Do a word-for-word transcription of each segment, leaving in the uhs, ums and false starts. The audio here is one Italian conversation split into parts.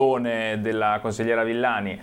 della consigliera Villani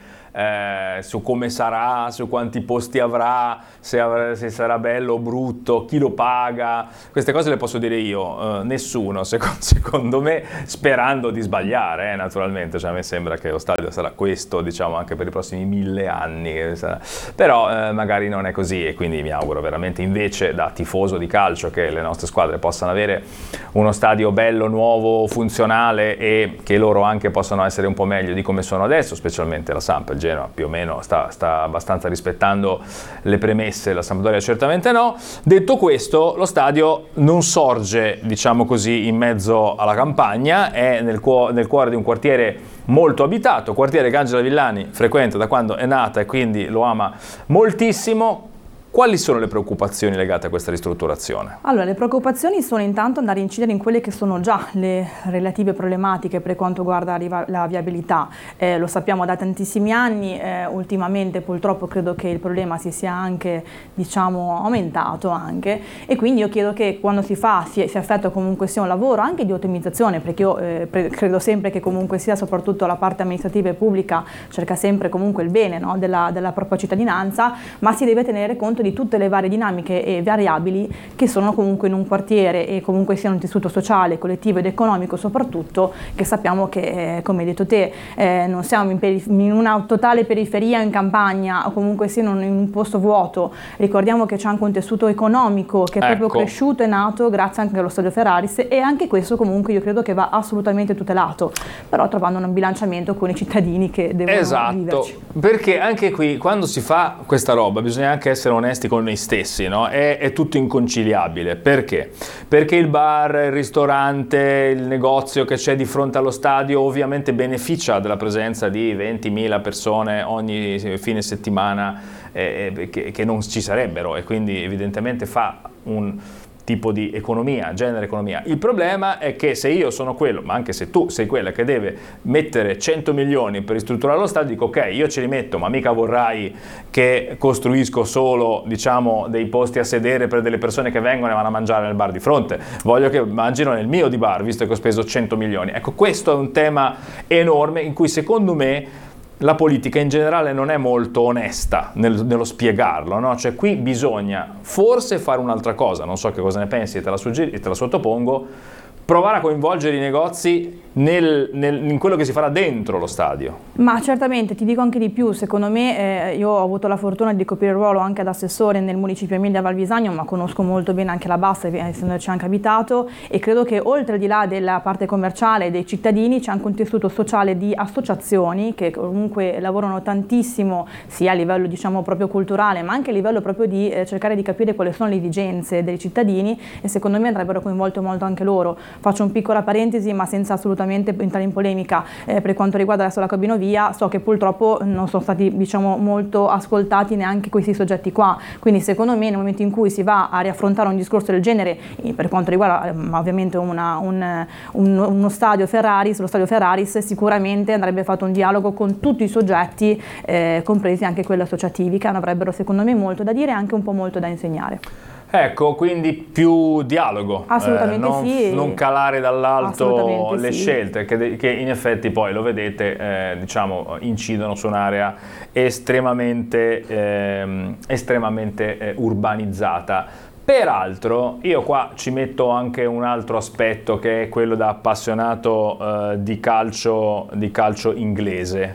eh, su come sarà, su quanti posti avrà, se, avrà, se sarà bello o brutto, chi lo paga, queste cose le posso dire io, eh, nessuno, secondo, secondo me, sperando di sbagliare, eh, naturalmente, cioè, a me sembra che lo stadio sarà questo, diciamo, anche per i prossimi mille anni, sarà. Però eh, magari non è così, e quindi mi auguro veramente, invece, da tifoso di calcio, che le nostre squadre possano avere uno stadio bello, nuovo, funzionale, e che loro anche possano essere un po' meglio di come sono adesso, specialmente la Samp. Il Genoa più o meno sta, sta abbastanza rispettando le premesse, la Sampdoria certamente no. Detto questo, lo stadio non sorge, diciamo così, in mezzo alla campagna, è nel, cuo- nel cuore di un quartiere molto abitato, quartiere che Angela Villani frequenta da quando è nata e quindi lo ama moltissimo. Quali sono le preoccupazioni legate a questa ristrutturazione? Allora, le preoccupazioni sono intanto andare a incidere in quelle che sono già le relative problematiche per quanto riguarda la viabilità. Eh, lo sappiamo da tantissimi anni, eh, ultimamente purtroppo credo che il problema si sia anche, diciamo, aumentato anche, e quindi io chiedo che quando si fa, si, si effettua comunque sia un lavoro anche di ottimizzazione, perché io eh, pre- credo sempre che comunque sia, soprattutto la parte amministrativa e pubblica cerca sempre comunque il bene, no, della, della propria cittadinanza, ma si deve tenere conto di tutte le varie dinamiche e variabili che sono comunque in un quartiere, e comunque sia un tessuto sociale, collettivo ed economico soprattutto, che sappiamo che, eh, come hai detto te, eh, non siamo in, perif- in una totale periferia, in campagna, o comunque sia in un, in un posto vuoto. Ricordiamo che c'è anche un tessuto economico che è ecco. proprio cresciuto e nato grazie anche allo stadio Ferraris, e anche questo comunque io credo che va assolutamente tutelato, però trovando un bilanciamento con i cittadini che devono esatto, viverci. Perché anche qui, quando si fa questa roba, bisogna anche essere onesti con noi stessi, no? È, è tutto inconciliabile. Perché? Perché il bar, il ristorante, il negozio che c'è di fronte allo stadio ovviamente beneficia della presenza di ventimila persone ogni fine settimana eh, che, che non ci sarebbero, e quindi evidentemente fa un tipo di economia, genere economia. Il problema è che se io sono quello, ma anche se tu sei quella che deve mettere cento milioni per ristrutturare lo stadio, dico ok, io ce li metto, ma mica vorrai che costruisco solo, diciamo, dei posti a sedere per delle persone che vengono e vanno a mangiare nel bar di fronte. Voglio che mangino nel mio di bar, visto che ho speso cento milioni. Ecco, questo è un tema enorme in cui secondo me la politica in generale non è molto onesta nel, nello spiegarlo, no? Cioè qui bisogna forse fare un'altra cosa, non so che cosa ne pensi, te la, suggeri, te la sottopongo, provare a coinvolgere i negozi nel, nel, in quello che si farà dentro lo stadio. Ma certamente, ti dico anche di più, secondo me, eh, io ho avuto la fortuna di ricoprire il ruolo anche da assessore nel municipio Emilia Valvisagno, ma conosco molto bene anche la Bassa, essendoci anche abitato, e credo che oltre al di là della parte commerciale dei cittadini c'è anche un tessuto sociale di associazioni che comunque lavorano tantissimo, sia a livello, diciamo, proprio culturale, ma anche a livello proprio di eh, cercare di capire quali sono le esigenze dei cittadini, e secondo me andrebbero coinvolto molto anche loro. Faccio un piccola parentesi, ma senza assolutamente entrare in polemica, eh, per quanto riguarda adesso la cabinovia, so che purtroppo non sono stati, diciamo, molto ascoltati neanche questi soggetti qua, quindi secondo me nel momento in cui si va a riaffrontare un discorso del genere, eh, per quanto riguarda eh, ovviamente una, un, un, uno stadio Ferraris, lo stadio Ferraris, sicuramente andrebbe fatto un dialogo con tutti i soggetti, eh, compresi anche quelli associativi, che avrebbero secondo me molto da dire e anche un po' molto da insegnare. Ecco, quindi più dialogo, assolutamente eh, non, sì. non calare dall'alto le sì. scelte che, che in effetti poi lo vedete, eh, diciamo, incidono su un'area estremamente, eh, estremamente eh, urbanizzata. Peraltro io qua ci metto anche un altro aspetto, che è quello da appassionato eh, di calcio, di calcio inglese.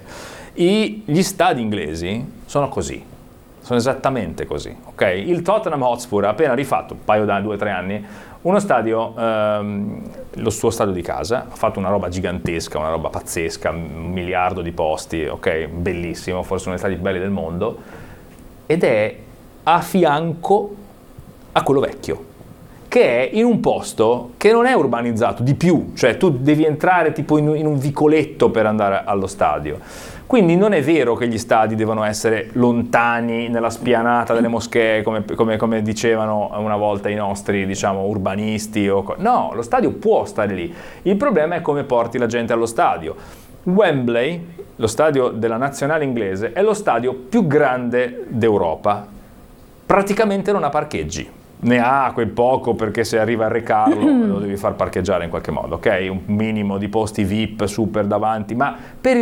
I, gli stadi inglesi sono così. Sono esattamente così, ok? Il Tottenham Hotspur ha appena rifatto, un paio da due o tre anni, uno stadio, ehm, lo suo stadio di casa, ha fatto una roba gigantesca, una roba pazzesca, un miliardo di posti, ok? Bellissimo, forse uno dei stadi più belli del mondo, ed è a fianco a quello vecchio, che è in un posto che non è urbanizzato di più, cioè tu devi entrare tipo in, in un vicoletto per andare allo stadio. Quindi non è vero che gli stadi devono essere lontani nella spianata delle moschee, come, come, come dicevano una volta i nostri, diciamo, urbanisti. O co- no, lo stadio può stare lì. Il problema è come porti la gente allo stadio. Wembley, lo stadio della nazionale inglese, è lo stadio più grande d'Europa. Praticamente non ha parcheggi. ne ha quel poco, perché se arriva a Re Carlo lo devi far parcheggiare in qualche modo, ok? Un minimo di posti V I P super davanti, ma per il